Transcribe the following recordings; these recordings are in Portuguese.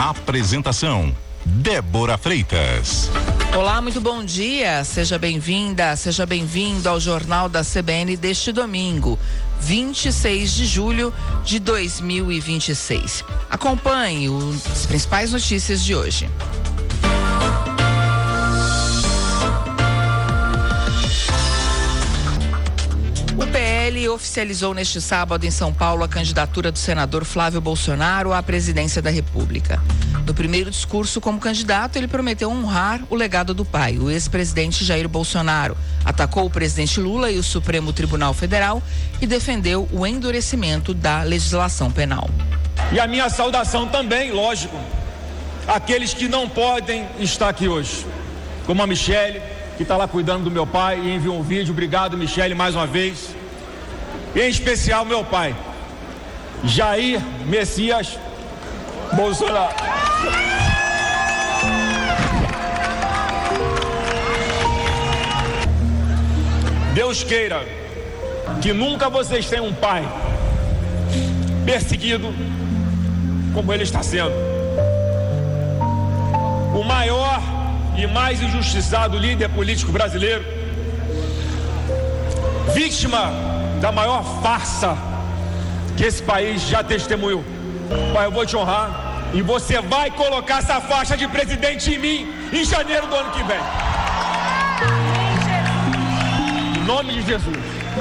Apresentação: Débora Freitas. Olá, muito bom dia. Seja bem-vinda, seja bem-vindo ao Jornal da CBN deste domingo, 26 de julho de 2026. Acompanhe as principais notícias de hoje. O PL oficializou neste sábado em São Paulo a candidatura do senador Flávio Bolsonaro à presidência da República. No primeiro discurso como candidato, ele prometeu honrar o legado do pai, o ex-presidente Jair Bolsonaro. Atacou o presidente Lula e o Supremo Tribunal Federal e defendeu o endurecimento da legislação penal. E a minha saudação também, lógico, àqueles que não podem estar aqui hoje, como a Michele, que está lá cuidando do meu pai e enviou um vídeo. Obrigado, Michele, mais uma vez. E em especial meu pai, Jair Messias Bolsonaro. Deus queira que nunca vocês tenham um pai perseguido como ele está sendo. O maior e mais injustiçado líder político brasileiro, vítima da maior farsa que esse país já testemunhou. Pai, eu vou te honrar e você vai colocar essa faixa de presidente em mim em janeiro do ano que vem. Em nome de Jesus.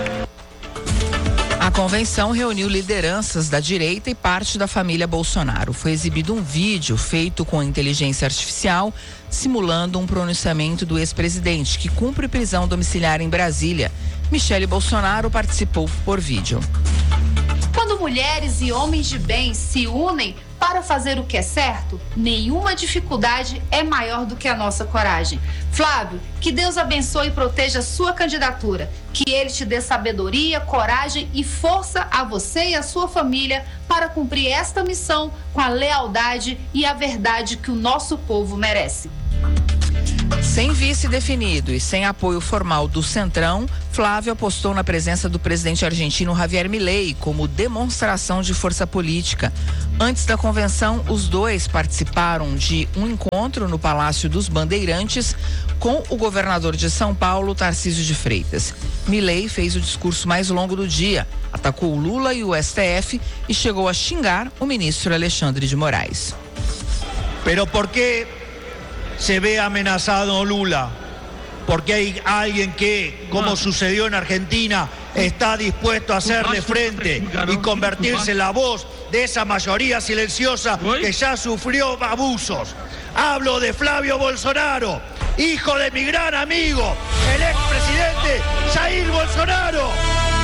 A convenção reuniu lideranças da direita e parte da família Bolsonaro. Foi exibido um vídeo feito com inteligência artificial, simulando um pronunciamento do ex-presidente, que cumpre prisão domiciliar em Brasília. Michele Bolsonaro participou por vídeo. Quando mulheres e homens de bem se unem para fazer o que é certo, nenhuma dificuldade é maior do que a nossa coragem. Flávio, que Deus abençoe e proteja sua candidatura. Que Ele te dê sabedoria, coragem e força a você e a sua família para cumprir esta missão com a lealdade e a verdade que o nosso povo merece. Sem vice definido e sem apoio formal do Centrão, Flávio apostou na presença do presidente argentino Javier Milei como demonstração de força política. Antes da convenção, os dois participaram de um encontro no Palácio dos Bandeirantes com o governador de São Paulo, Tarcísio de Freitas. Milei fez o discurso mais longo do dia, atacou o Lula e o STF e chegou a xingar o ministro Alexandre de Moraes. Pero por qué se ve amenazado Lula? Porque hay alguien que, como sucedió en Argentina, está dispuesto a hacerle frente y convertirse en la voz de esa mayoría silenciosa que ya sufrió abusos. Hablo de Flavio Bolsonaro, hijo de mi gran amigo, el expresidente Jair Bolsonaro.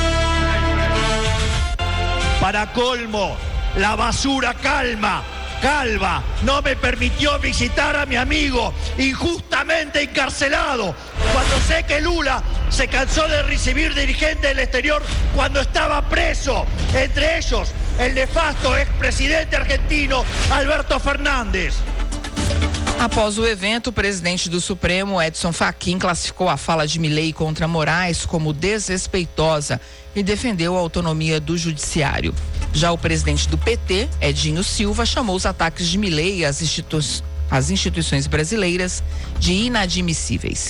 Para colmo, la basura calva no me permitió visitar a mi amigo injustamente encarcelado, cuando sé que Lula se cansó de recibir dirigentes del exterior cuando estaba preso, entre ellos el nefasto expresidente argentino Alberto Fernández. Após o evento, o presidente do Supremo, Edson Fachin, classificou a fala de Milei contra Moraes como desrespeitosa e defendeu a autonomia do judiciário. Já o presidente do PT, Edinho Silva, chamou os ataques de Milei às instituições brasileiras de inadmissíveis.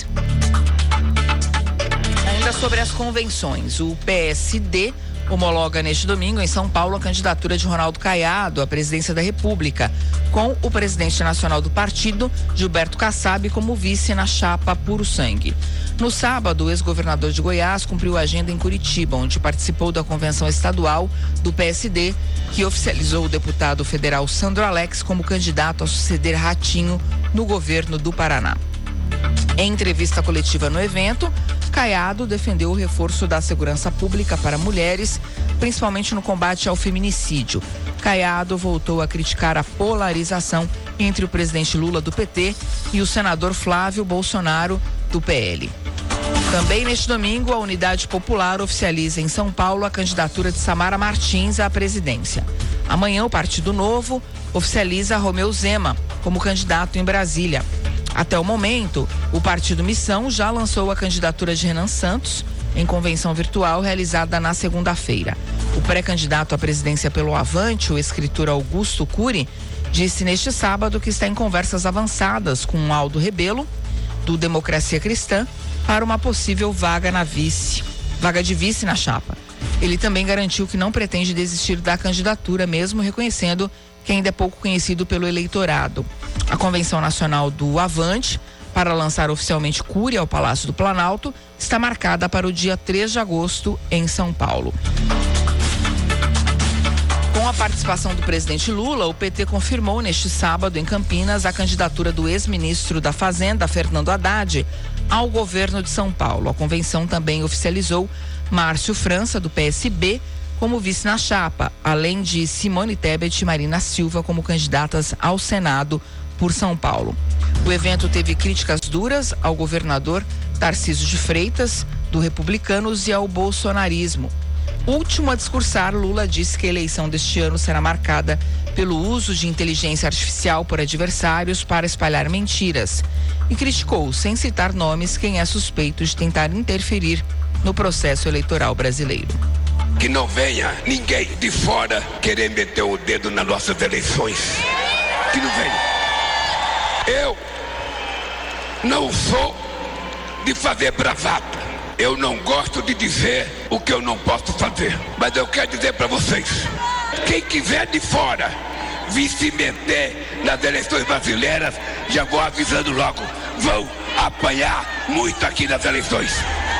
Ainda sobre as convenções, o PSD homologa neste domingo em São Paulo a candidatura de Ronaldo Caiado à presidência da República, com o presidente nacional do partido, Gilberto Kassab, como vice na chapa Puro Sangue. No sábado, o ex-governador de Goiás cumpriu a agenda em Curitiba, onde participou da convenção estadual do PSD, que oficializou o deputado federal Sandro Alex como candidato a suceder Ratinho no governo do Paraná. Em entrevista coletiva no evento, Caiado defendeu o reforço da segurança pública para mulheres, principalmente no combate ao feminicídio. Caiado voltou a criticar a polarização entre o presidente Lula do PT e o senador Flávio Bolsonaro do PL. Também neste domingo, a Unidade Popular oficializa em São Paulo a candidatura de Samara Martins à presidência. Amanhã, o Partido Novo oficializa Romeu Zema como candidato em Brasília. Até o momento, o Partido Missão já lançou a candidatura de Renan Santos em convenção virtual realizada na segunda-feira. O pré-candidato à presidência pelo Avante, o escritor Augusto Cury, disse neste sábado que está em conversas avançadas com Aldo Rebelo, do Democracia Cristã, para uma possível vaga de vice na chapa. Ele também garantiu que não pretende desistir da candidatura, mesmo reconhecendo que ainda é pouco conhecido pelo eleitorado. A Convenção Nacional do Avante, para lançar oficialmente Cury ao Palácio do Planalto, está marcada para o dia 3 de agosto em São Paulo. Com a participação do presidente Lula, o PT confirmou neste sábado em Campinas a candidatura do ex-ministro da Fazenda, Fernando Haddad, ao governo de São Paulo. A convenção também oficializou Márcio França, do PSB, como vice na chapa, além de Simone Tebet e Marina Silva como candidatas ao Senado por São Paulo. O evento teve críticas duras ao governador Tarcísio de Freitas, do Republicanos, e ao bolsonarismo. Último a discursar, Lula disse que a eleição deste ano será marcada pelo uso de inteligência artificial por adversários para espalhar mentiras e criticou, sem citar nomes, quem é suspeito de tentar interferir no processo eleitoral brasileiro. Que não venha ninguém de fora querer meter o dedo nas nossas eleições. Que não venha. Eu não sou de fazer bravata. Eu não gosto de dizer o que eu não posso fazer. Mas eu quero dizer para vocês, quem quiser de fora vir se meter nas eleições brasileiras, já vou avisando logo, vão apanhar muito aqui nas eleições.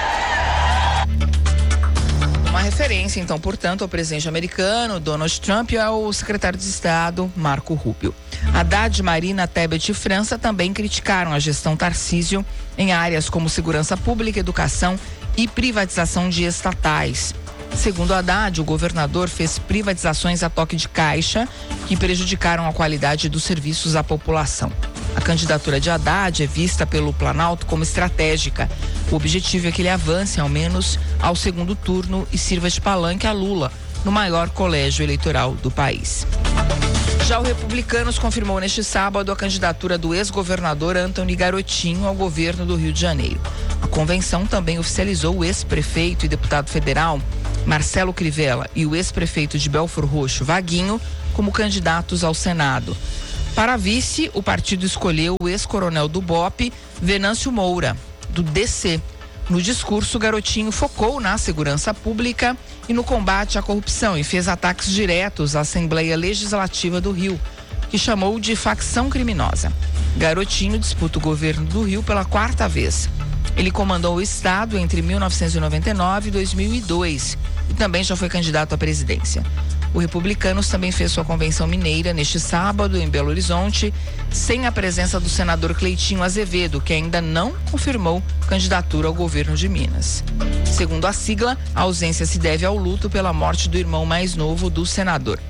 Uma referência, então, portanto, ao presidente americano, Donald Trump, e ao secretário de Estado, Marco Rubio. Haddad, Marina, Tebet e França também criticaram a gestão Tarcísio em áreas como segurança pública, educação e privatização de estatais. Segundo Haddad, o governador fez privatizações a toque de caixa que prejudicaram a qualidade dos serviços à população. A candidatura de Haddad é vista pelo Planalto como estratégica. O objetivo é que ele avance ao menos ao segundo turno e sirva de palanque a Lula no maior colégio eleitoral do país. Já o Republicanos confirmou neste sábado a candidatura do ex-governador Antony Garotinho ao governo do Rio de Janeiro. A convenção também oficializou o ex-prefeito e deputado federal Marcelo Crivella e o ex-prefeito de Belford Roxo, Vaguinho, como candidatos ao Senado. Para vice, o partido escolheu o ex-coronel do BOPE, Venâncio Moura, do DC. No discurso, Garotinho focou na segurança pública e no combate à corrupção e fez ataques diretos à Assembleia Legislativa do Rio, que chamou de facção criminosa. Garotinho disputa o governo do Rio pela 4ª vez. Ele comandou o estado entre 1999 e 2002 e também já foi candidato à presidência. O Republicanos também fez sua convenção mineira neste sábado em Belo Horizonte, sem a presença do senador Cleitinho Azevedo, que ainda não confirmou candidatura ao governo de Minas. Segundo a sigla, a ausência se deve ao luto pela morte do irmão mais novo do senador.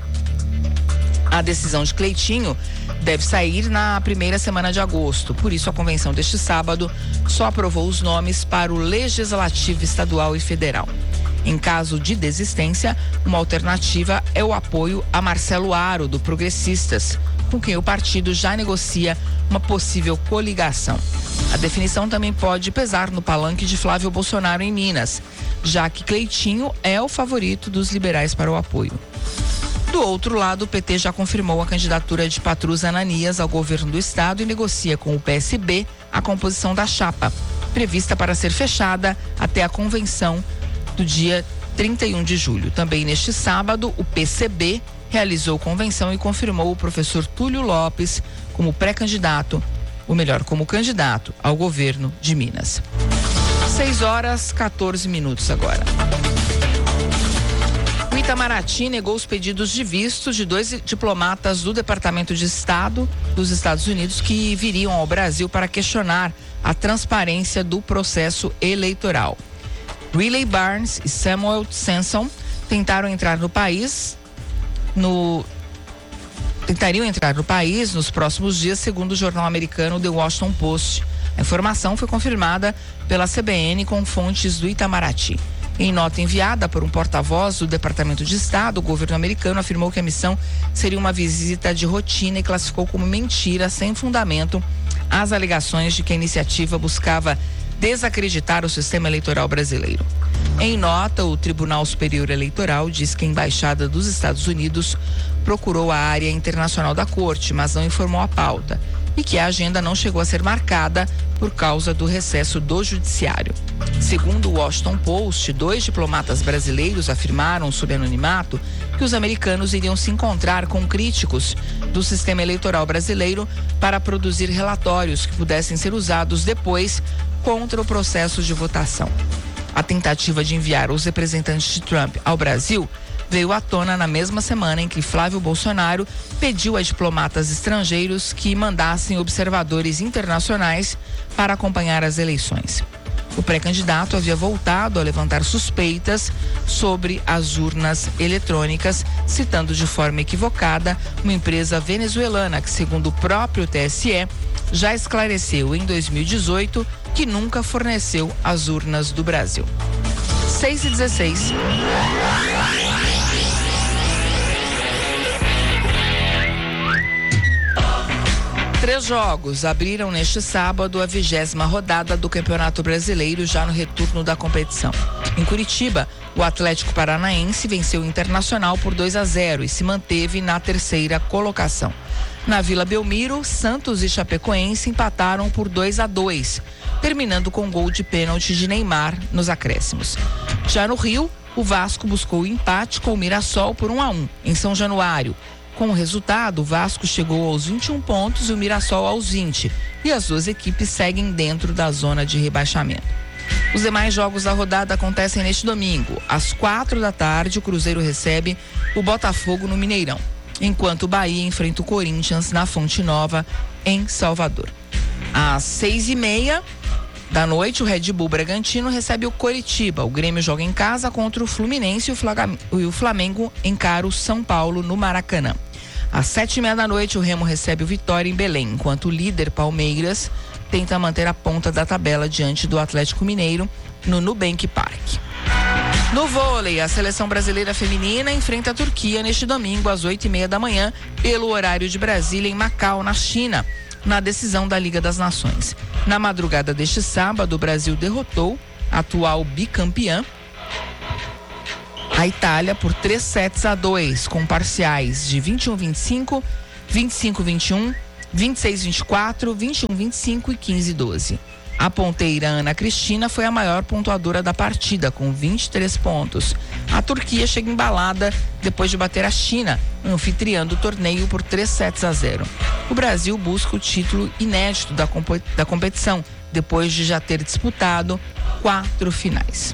A decisão de Cleitinho deve sair na primeira semana de agosto. Por isso, a convenção deste sábado só aprovou os nomes para o Legislativo Estadual e Federal. Em caso de desistência, uma alternativa é o apoio a Marcelo Aro, do Progressistas, com quem o partido já negocia uma possível coligação. A definição também pode pesar no palanque de Flávio Bolsonaro em Minas, já que Cleitinho é o favorito dos liberais para o apoio. Do outro lado, o PT já confirmou a candidatura de Patrus Ananias ao governo do estado e negocia com o PSB a composição da chapa, prevista para ser fechada até a convenção do dia 31 de julho. Também neste sábado, o PCB realizou convenção e confirmou o professor Túlio Lopes como pré-candidato, ou melhor, como candidato ao governo de Minas. 6h14 agora. O Itamaraty negou os pedidos de visto de 2 diplomatas do Departamento de Estado dos Estados Unidos que viriam ao Brasil para questionar a transparência do processo eleitoral. Riley Barnes e Samuel Sanson tentariam entrar no país nos próximos dias, segundo o jornal americano The Washington Post. A informação foi confirmada pela CBN com fontes do Itamaraty. Em nota enviada por um porta-voz do Departamento de Estado, o governo americano afirmou que a missão seria uma visita de rotina e classificou como mentira sem fundamento as alegações de que a iniciativa buscava desacreditar o sistema eleitoral brasileiro. Em nota, o Tribunal Superior Eleitoral diz que a Embaixada dos Estados Unidos procurou a área internacional da corte, mas não informou a pauta, e que a agenda não chegou a ser marcada por causa do recesso do judiciário. Segundo o Washington Post, 2 diplomatas brasileiros afirmaram sob anonimato que os americanos iriam se encontrar com críticos do sistema eleitoral brasileiro para produzir relatórios que pudessem ser usados depois contra o processo de votação. A tentativa de enviar os representantes de Trump ao Brasil veio à tona na mesma semana em que Flávio Bolsonaro pediu a diplomatas estrangeiros que mandassem observadores internacionais para acompanhar as eleições. O pré-candidato havia voltado a levantar suspeitas sobre as urnas eletrônicas, citando de forma equivocada uma empresa venezuelana que, segundo o próprio TSE, já esclareceu em 2018 que nunca forneceu as urnas do Brasil. 6h16. Três jogos abriram neste sábado a 20ª rodada do Campeonato Brasileiro, já no retorno da competição. Em Curitiba, o Atlético Paranaense venceu o Internacional por 2-0 e se manteve na terceira colocação. Na Vila Belmiro, Santos e Chapecoense empataram por 2-2, terminando com gol de pênalti de Neymar nos acréscimos. Já no Rio, o Vasco buscou o empate com o Mirassol por 1-1 em São Januário. Com o resultado, o Vasco chegou aos 21 pontos e o Mirassol aos 20, e as duas equipes seguem dentro da zona de rebaixamento. Os demais jogos da rodada acontecem neste domingo. Às 4h, o Cruzeiro recebe o Botafogo no Mineirão, enquanto o Bahia enfrenta o Corinthians na Fonte Nova, em Salvador. Às 6h30 da noite, o Red Bull Bragantino recebe o Coritiba. O Grêmio joga em casa contra o Fluminense e o Flamengo encara o São Paulo no Maracanã. Às 7h30 da noite, o Remo recebe o Vitória em Belém, enquanto o líder Palmeiras tenta manter a ponta da tabela diante do Atlético Mineiro no Nubank Park. No vôlei, a seleção brasileira feminina enfrenta a Turquia neste domingo às 8h30 da manhã, pelo horário de Brasília, em Macau, na China, na decisão da Liga das Nações. Na madrugada deste sábado, o Brasil derrotou a atual bicampeã, a Itália, por 3-2, com parciais de 21-25, 25-21, 26-24, 21-25 e 15-12. A ponteira Ana Cristina foi a maior pontuadora da partida, com 23 pontos. A Turquia chega embalada depois de bater a China, anfitriã do torneio, por 3-0. O Brasil busca o título inédito da competição, depois de já ter disputado 4 finais.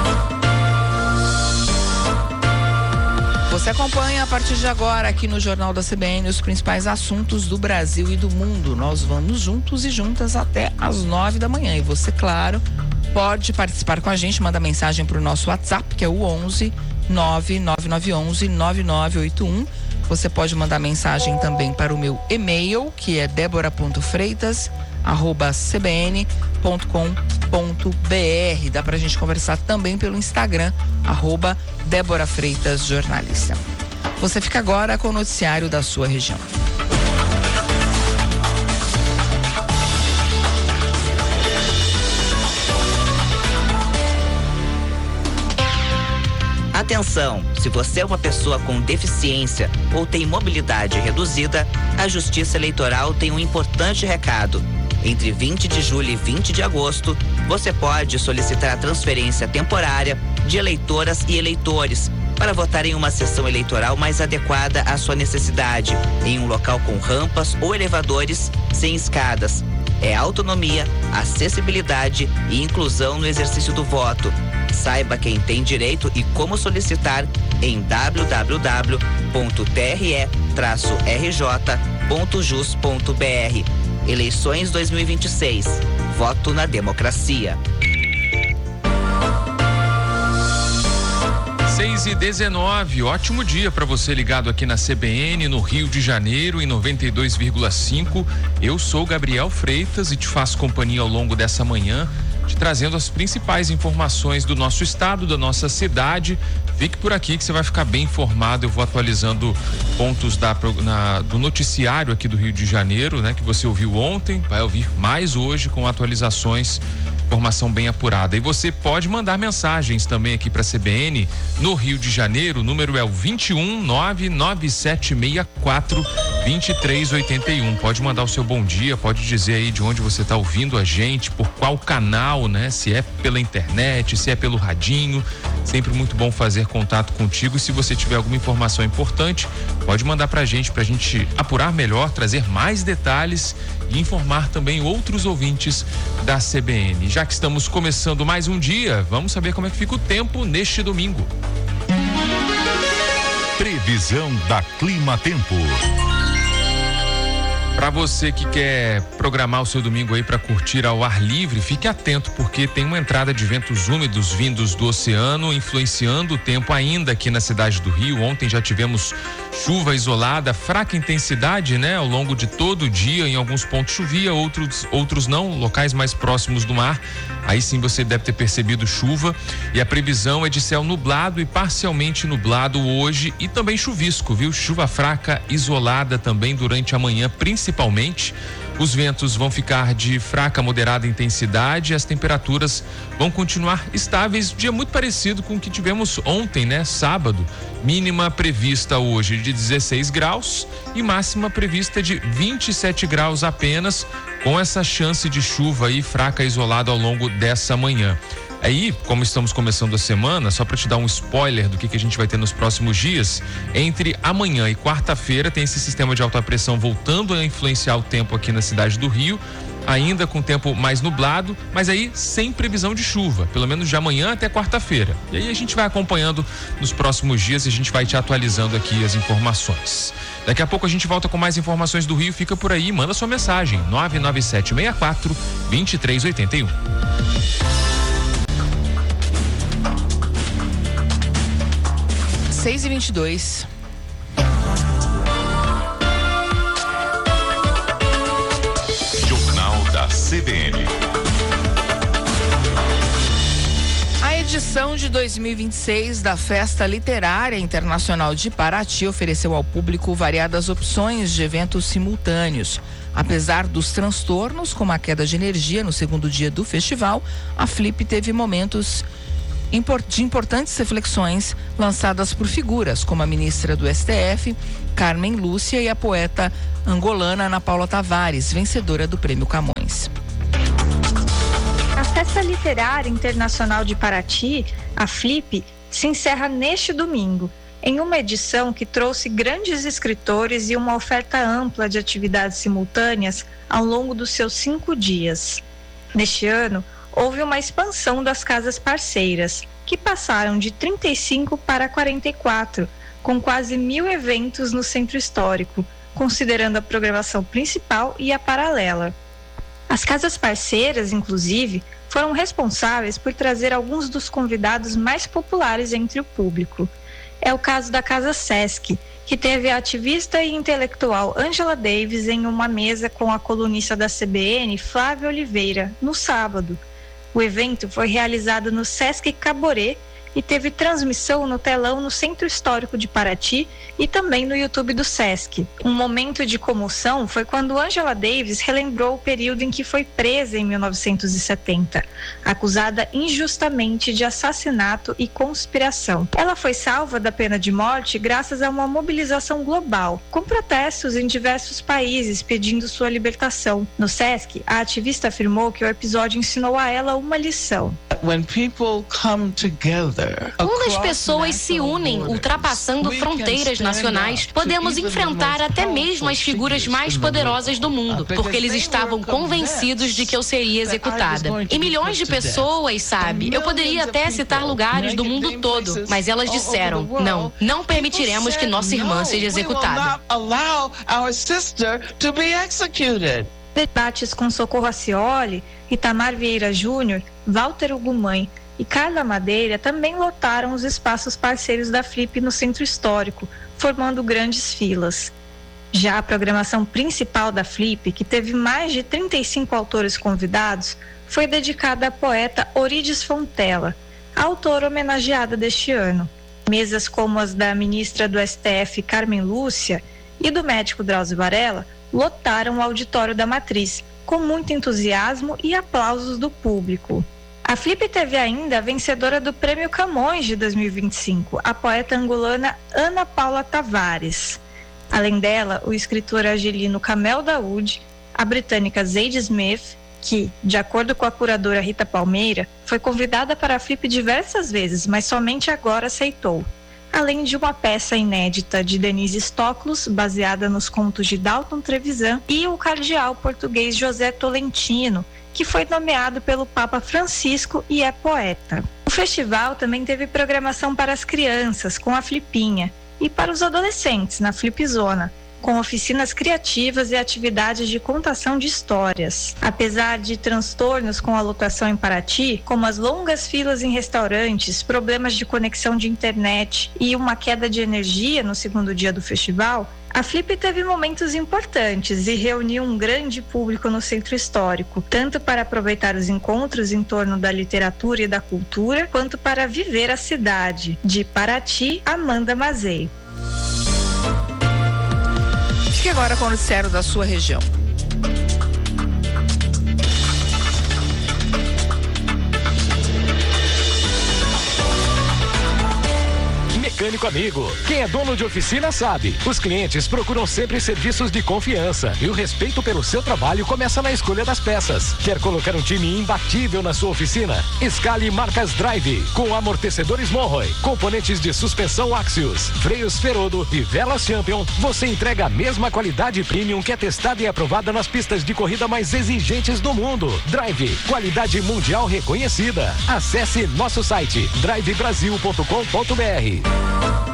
Você acompanha a partir de agora aqui no Jornal da CBN os principais assuntos do Brasil e do mundo. Nós vamos juntos e juntas até às 9 da manhã. E você, claro, pode participar com a gente, manda mensagem para o nosso WhatsApp, que é o 11 99911 9981. Você pode mandar mensagem também para o meu e-mail, que é debora.freitas@cbn.com.br. Dá pra gente conversar também pelo Instagram, @DéboraFreitasJornalista. Você fica agora com o noticiário da sua região. Atenção, se você é uma pessoa com deficiência ou tem mobilidade reduzida, a Justiça Eleitoral tem um importante recado. Entre 20 de julho e 20 de agosto, você pode solicitar a transferência temporária de eleitoras e eleitores para votar em uma sessão eleitoral mais adequada à sua necessidade, em um local com rampas ou elevadores sem escadas. É autonomia, acessibilidade e inclusão no exercício do voto. Saiba quem tem direito e como solicitar em www.tre-rj.jus.br. Eleições 2026. Voto na democracia. 6h19, ótimo dia para você ligado aqui na CBN, no Rio de Janeiro, em 92,5. Eu sou Gabriel Freitas e te faço companhia ao longo dessa manhã, te trazendo as principais informações do nosso estado, da nossa cidade. Fique por aqui que você vai ficar bem informado. Eu vou atualizando pontos do noticiário aqui do Rio de Janeiro, né? Que você ouviu ontem, vai ouvir mais hoje com atualizações informação bem apurada. E você pode mandar mensagens também aqui para a CBN no Rio de Janeiro. O número é o 21-99764-2381. Pode mandar o seu bom dia, pode dizer aí de onde você está ouvindo a gente, por qual canal, né? Se é pela internet, se é pelo radinho. Sempre muito bom fazer contato contigo. E se você tiver alguma informação importante, pode mandar pra gente apurar melhor, trazer mais detalhes e informar também outros ouvintes da CBN. Já que estamos começando mais um dia, vamos saber como é que fica o tempo neste domingo. Previsão da Clima Tempo. Para você que quer programar o seu domingo aí para curtir ao ar livre, fique atento, porque tem uma entrada de ventos úmidos vindos do oceano, influenciando o tempo ainda aqui na cidade do Rio. Ontem já tivemos chuva isolada, fraca intensidade, né? Ao longo de todo o dia, em alguns pontos chovia, outros não, locais mais próximos do mar. Aí sim você deve ter percebido chuva, e a previsão é de céu nublado e parcialmente nublado hoje e também chuvisco, viu? Chuva fraca isolada também durante a manhã, principalmente. Os ventos vão ficar de fraca a moderada intensidade e as temperaturas vão continuar estáveis, dia muito parecido com o que tivemos ontem, né? Sábado, mínima prevista hoje de 16 graus e máxima prevista de 27 graus apenas, com essa chance de chuva aí fraca isolada ao longo dessa manhã. Aí, como estamos começando a semana, só para te dar um spoiler do que a gente vai ter nos próximos dias, entre amanhã e quarta-feira tem esse sistema de alta pressão voltando a influenciar o tempo aqui na cidade do Rio, ainda com tempo mais nublado, mas aí sem previsão de chuva, pelo menos de amanhã até quarta-feira. E aí a gente vai acompanhando nos próximos dias e a gente vai te atualizando aqui as informações. Daqui a pouco a gente volta com mais informações do Rio. Fica por aí, manda sua mensagem, 99764-2381. Seis e 22. Jornal da CBN. A edição de 2026 da Festa Literária Internacional de Paraty ofereceu ao público variadas opções de eventos simultâneos. Apesar dos transtornos, como a queda de energia no segundo dia do festival, a Flip teve momentos de importantes reflexões lançadas por figuras como a ministra do STF, Carmen Lúcia, e a poeta angolana Ana Paula Tavares, vencedora do Prêmio Camões. A Festa Literária Internacional de Paraty, a Flip, se encerra neste domingo, em uma edição que trouxe grandes escritores e uma oferta ampla de atividades simultâneas ao longo dos seus 5 dias. Neste ano, houve uma expansão das casas parceiras, que passaram de 35 para 44, com quase 1.000 eventos no centro histórico, considerando a programação principal e a paralela. As casas parceiras, inclusive, foram responsáveis por trazer alguns dos convidados mais populares entre o público. É o caso da Casa Sesc, que teve a ativista e intelectual Angela Davis em uma mesa com a colunista da CBN, Flávia Oliveira, no sábado. O evento foi realizado no Sesc Caboré e teve transmissão no telão no Centro Histórico de Paraty e também no YouTube do Sesc. Um momento de comoção foi quando Angela Davis relembrou o período em que foi presa em 1970, acusada injustamente de assassinato e conspiração. Ela foi salva da pena de morte graças a uma mobilização global, com protestos em diversos países pedindo sua libertação. No Sesc, a ativista afirmou que o episódio ensinou a ela uma lição. Quando as pessoas se unem, ultrapassando fronteiras nacionais, podemos enfrentar até mesmo as figuras mais poderosas do mundo, porque eles estavam convencidos de que eu seria executada. E milhões de pessoas, sabe? Eu poderia até citar lugares do mundo todo, mas elas disseram: não permitiremos que nossa irmã seja executada. Debates com Socorro Acioli, Itamar Vieira Júnior, Walter Ugumãe e Carla Madeira também lotaram os espaços parceiros da Flip no Centro Histórico, formando grandes filas. Já a programação principal da Flip, que teve mais de 35 autores convidados, foi dedicada à poeta Orides Fontella, a autora homenageada deste ano. Mesas como as da ministra do STF, Carmen Lúcia, e do médico Drauzio Varela, lotaram o auditório da Matriz, com muito entusiasmo e aplausos do público. A Flip teve ainda a vencedora do Prêmio Camões de 2025, a poeta angolana Ana Paula Tavares. Além dela, o escritor argelino Kamel Daoud, a britânica Zadie Smith, que, de acordo com a curadora Rita Palmeira, foi convidada para a Flip diversas vezes, mas somente agora aceitou. Além de uma peça inédita de Denise Stoklos, baseada nos contos de Dalton Trevisan, e o cardeal português José Tolentino, que foi nomeado pelo Papa Francisco e é poeta. O festival também teve programação para as crianças, com a Flipinha, e para os adolescentes, na Flipzona, com oficinas criativas e atividades de contação de histórias. Apesar de transtornos com a lotação em Paraty, como as longas filas em restaurantes, problemas de conexão de internet e uma queda de energia no segundo dia do festival, a Flip teve momentos importantes e reuniu um grande público no centro histórico, tanto para aproveitar os encontros em torno da literatura e da cultura, quanto para viver a cidade. De Paraty, Amanda Mazei. Fique agora com o noticiário da sua região. Mecânico Amigo. Quem é dono de oficina sabe. Os clientes procuram sempre serviços de confiança e o respeito pelo seu trabalho começa na escolha das peças. Quer colocar um time imbatível na sua oficina? Escale marcas Drive, com amortecedores Monroe, componentes de suspensão Axios, freios Ferodo e velas Champion. Você entrega a mesma qualidade premium que é testada e aprovada nas pistas de corrida mais exigentes do mundo. Drive, qualidade mundial reconhecida. Acesse nosso site drivebrasil.com.br.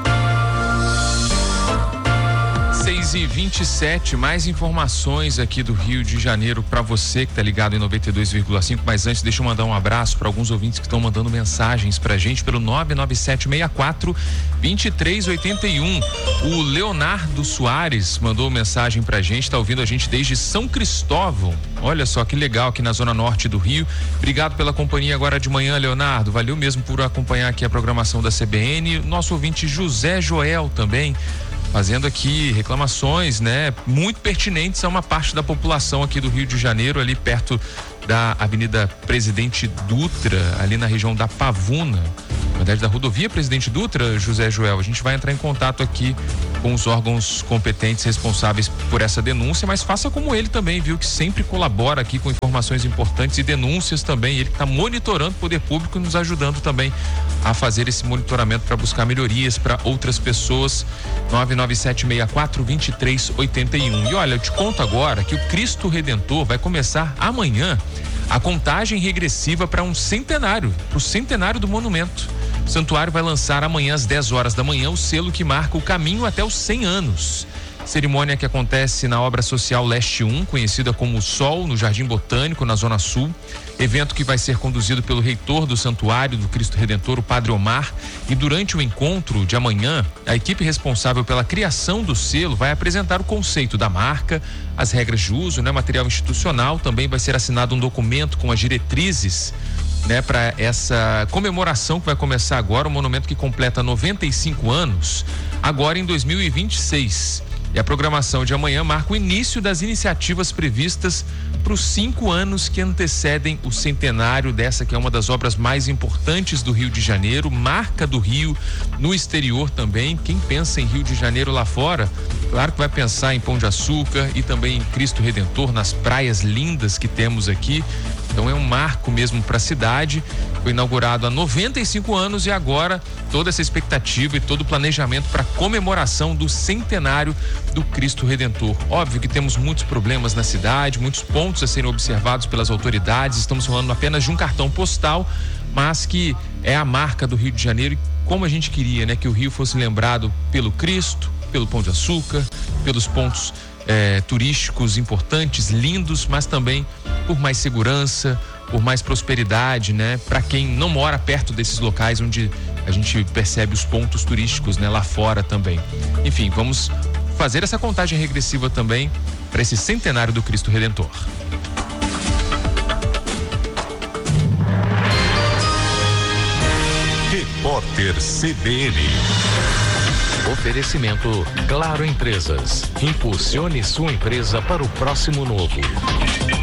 6h27, mais informações aqui do Rio de Janeiro para você que tá ligado em 92,5, mas antes deixa eu mandar um abraço para alguns ouvintes que estão mandando mensagens pra gente pelo 99764-2381. O Leonardo Soares mandou mensagem pra gente, tá ouvindo a gente desde São Cristóvão. Olha só que legal, aqui na zona norte do Rio. Obrigado pela companhia agora de manhã, Leonardo. Valeu mesmo por acompanhar aqui a programação da CBN. Nosso ouvinte José Joel também fazendo aqui reclamações, né, muito pertinentes a uma parte da população aqui do Rio de Janeiro, ali perto da Avenida Presidente Dutra, ali na região da Pavuna, na verdade da rodovia Presidente Dutra, José Joel. A gente vai entrar em contato aqui com os órgãos competentes responsáveis por essa denúncia, mas faça como ele também, viu, que sempre colabora aqui com informações importantes e denúncias também. Ele que está monitorando o poder público e nos ajudando também a fazer esse monitoramento para buscar melhorias para outras pessoas. 99764-2381. E olha, eu te conto agora que o Cristo Redentor vai começar amanhã a contagem regressiva para um centenário, para o centenário do monumento. O santuário vai lançar amanhã às 10 horas da manhã o selo que marca o caminho até os 100 anos. Cerimônia que acontece na obra social Leste 1, conhecida como o Sol, no Jardim Botânico, na Zona Sul. Evento que vai ser conduzido pelo reitor do Santuário do Cristo Redentor, o Padre Omar. E durante o encontro de amanhã, a equipe responsável pela criação do selo vai apresentar o conceito da marca, as regras de uso, né, material institucional. Também vai ser assinado um documento com as diretrizes, né, para essa comemoração que vai começar agora, um monumento que completa 95 anos, agora em 2026. E a programação de amanhã marca o início das iniciativas previstas para os 5 anos que antecedem o centenário dessa que é uma das obras mais importantes do Rio de Janeiro, marca do Rio no exterior também. Quem pensa em Rio de Janeiro lá fora, claro que vai pensar em Pão de Açúcar e também em Cristo Redentor, nas praias lindas que temos aqui. Então é um marco mesmo para a cidade. Foi inaugurado há 95 anos e agora toda essa expectativa e todo o planejamento para a comemoração do centenário do Cristo Redentor. Óbvio que temos muitos problemas na cidade, muitos pontos a serem observados pelas autoridades. Estamos falando apenas de um cartão postal, mas que é a marca do Rio de Janeiro. E como a gente queria, né, que o Rio fosse lembrado pelo Cristo, pelo Pão de Açúcar, pelos pontos turísticos importantes, lindos, mas também por mais segurança, por mais prosperidade, né? Para quem não mora perto desses locais onde a gente percebe os pontos turísticos, né? Lá fora também. Enfim, vamos fazer essa contagem regressiva também para esse centenário do Cristo Redentor. Repórter CBN. Oferecimento Claro Empresas. Impulsione sua empresa para o próximo novo.